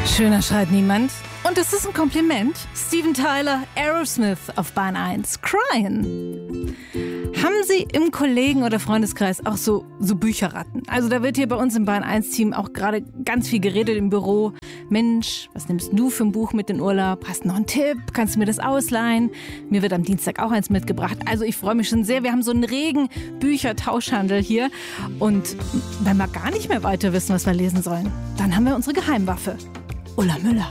Schöner schreit niemand. Und das ist ein Kompliment. Steven Tyler, Aerosmith auf Bahn 1, Crying. Haben Sie im Kollegen- oder Freundeskreis auch so Bücherratten? Also da wird hier bei uns im Bahn 1-Team auch gerade ganz viel geredet im Büro. Mensch, was nimmst du für ein Buch mit in Urlaub? Hast du noch einen Tipp? Kannst du mir das ausleihen? Mir wird am Dienstag auch eins mitgebracht. Also ich freue mich schon sehr. Wir haben so einen regen Büchertauschhandel hier. Und wenn wir gar nicht mehr weiter wissen, was wir lesen sollen, dann haben wir unsere Geheimwaffe. Ulla Müller.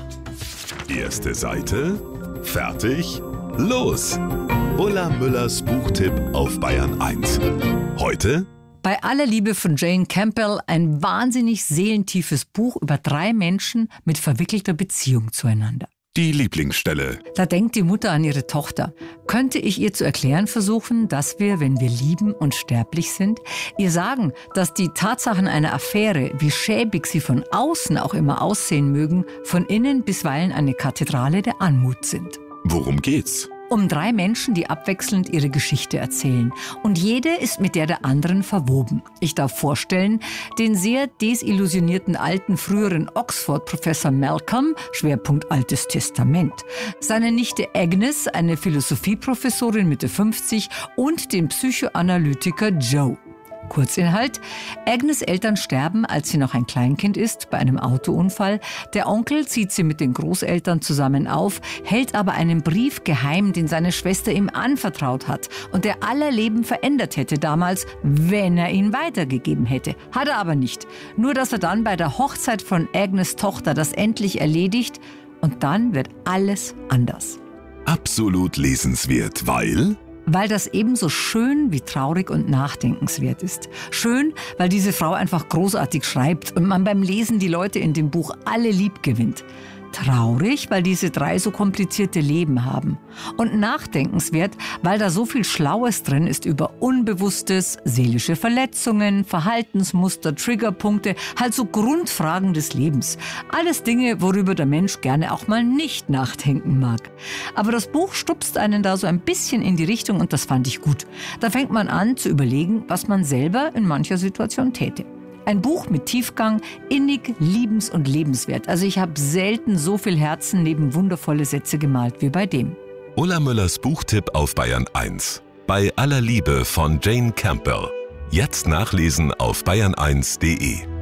Erste Seite, fertig, los! Ulla Müllers Buchtipp auf Bayern 1. Heute: Bei aller Liebe von Jane Campbell, ein wahnsinnig seelentiefes Buch über 3 Menschen mit verwickelter Beziehung zueinander. die Lieblingsstelle. Da denkt die Mutter an ihre Tochter. Könnte ich ihr zu erklären versuchen, dass wir, wenn wir lieben, unsterblich sind? Ihr sagen, dass die Tatsachen einer Affäre, wie schäbig sie von außen auch immer aussehen mögen, von innen bisweilen eine Kathedrale der Anmut sind. Worum geht's? Um 3 Menschen, die abwechselnd ihre Geschichte erzählen. Und jede ist mit der anderen verwoben. Ich darf vorstellen, den sehr desillusionierten alten früheren Oxford-Professor Malcolm, Schwerpunkt Altes Testament. Seine Nichte Agnes, eine Philosophieprofessorin Mitte 50 und den Psychoanalytiker Joe. Kurzinhalt: Agnes' Eltern sterben, als sie noch ein Kleinkind ist, bei einem Autounfall. Der Onkel zieht sie mit den Großeltern zusammen auf, hält aber einen Brief geheim, den seine Schwester ihm anvertraut hat und der aller Leben verändert hätte damals, wenn er ihn weitergegeben hätte. Hat er aber nicht. Nur, dass er dann bei der Hochzeit von Agnes' Tochter das endlich erledigt und dann wird alles anders. Absolut lesenswert, Weil das ebenso schön wie traurig und nachdenkenswert ist. Schön, weil diese Frau einfach großartig schreibt und man beim Lesen die Leute in dem Buch alle lieb gewinnt. Traurig, weil diese 3 so komplizierte Leben haben. Und nachdenkenswert, weil da so viel Schlaues drin ist über Unbewusstes, seelische Verletzungen, Verhaltensmuster, Triggerpunkte, halt so Grundfragen des Lebens. Alles Dinge, worüber der Mensch gerne auch mal nicht nachdenken mag. Aber das Buch stupst einen da so ein bisschen in die Richtung und das fand ich gut. Da fängt man an zu überlegen, was man selber in mancher Situation täte. Ein Buch mit Tiefgang, innig, liebens- und lebenswert. Also ich habe selten so viel Herzen neben wundervolle Sätze gemalt wie bei dem. Ulla Müllers Buchtipp auf Bayern 1. Bei aller Liebe von Jane Campbell. Jetzt nachlesen auf bayern1.de.